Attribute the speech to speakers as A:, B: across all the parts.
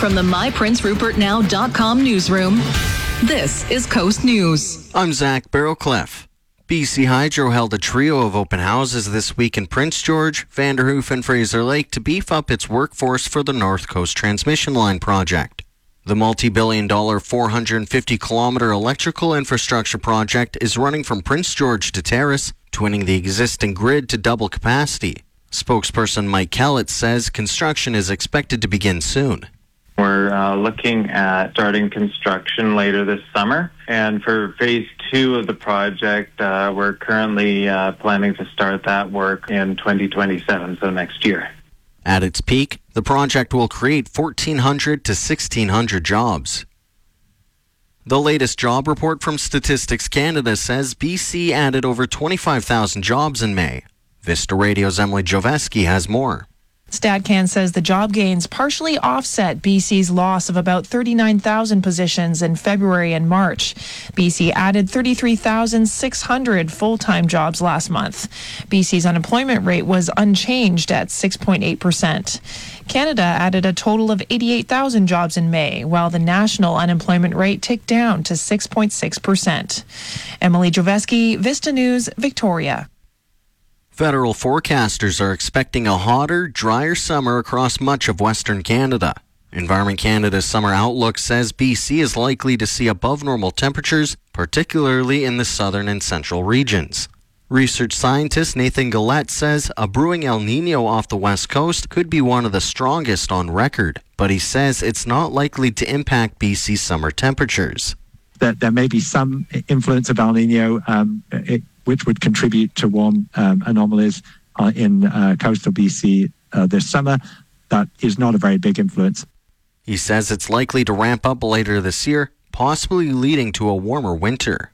A: From the MyPrinceRupertNow.com newsroom, this is Coast News.
B: I'm Zach Barrowcliff. BC Hydro held a trio of open houses this week in Prince George, Vanderhoof and Fraser Lake to beef up its workforce for the North Coast Transmission Line project. The multi-billion-dollar 450-kilometer electrical infrastructure project is running from Prince George to Terrace, twinning the existing grid to double capacity. Spokesperson Mike Kellett says construction is expected to begin soon.
C: We're looking at starting construction later this summer. And for phase 2 of the project, we're currently planning to start that work in 2027, so next year.
B: At its peak, the project will create 1,400 to 1,600 jobs. The latest job report from Statistics Canada says BC added over 25,000 jobs in May. Vista Radio's Emily Joveski has more.
D: StatCan says the job gains partially offset BC's loss of about 39,000 positions in February and March. BC added 33,600 full-time jobs last month. BC's unemployment rate was unchanged at 6.8%. Canada added a total of 88,000 jobs in May, while the national unemployment rate ticked down to 6.6%. Emily Joveski, Vista News, Victoria.
B: Federal forecasters are expecting a hotter, drier summer across much of Western Canada. Environment Canada's summer outlook says BC is likely to see above normal temperatures, particularly in the southern and central regions. Research scientist Nathan Gillette says a brewing El Nino off the west coast could be one of the strongest on record, but he says it's not likely to impact BC's summer temperatures.
E: There may be some influence of El Nino, which would contribute to warm anomalies in coastal BC this summer. That is not a very big influence.
B: He says it's likely to ramp up later this year, possibly leading to a warmer winter.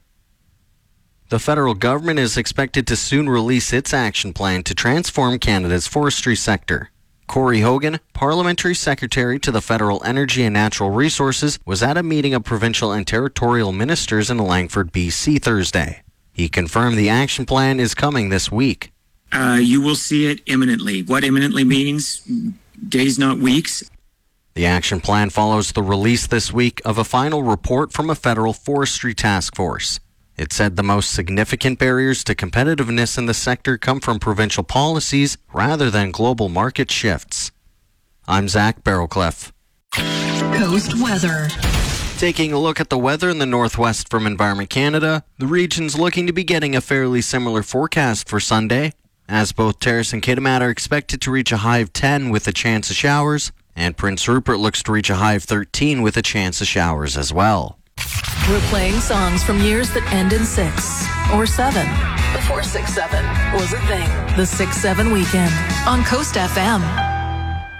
B: The federal government is expected to soon release its action plan to transform Canada's forestry sector. Corey Hogan, Parliamentary Secretary to the Federal Energy and Natural Resources, was at a meeting of provincial and territorial ministers in Langford, BC Thursday. He confirmed the action plan is coming this week.
F: You will see it imminently. What imminently means? Days, not weeks.
B: The action plan follows the release this week of a final report from a federal forestry task force. It said the most significant barriers to competitiveness in the sector come from provincial policies rather than global market shifts. I'm Zach Barrowcliff.
A: Coast weather.
B: Taking a look at the weather in the northwest from Environment Canada, the region's looking to be getting a fairly similar forecast for Sunday, as both Terrace and Kitimat are expected to reach a high of 10 with a chance of showers, and Prince Rupert looks to reach a high of 13 with a chance of showers as well.
A: We're playing songs from years that end in 6 or 7. Before 6-7 was a thing. The 6-7 weekend on Coast FM.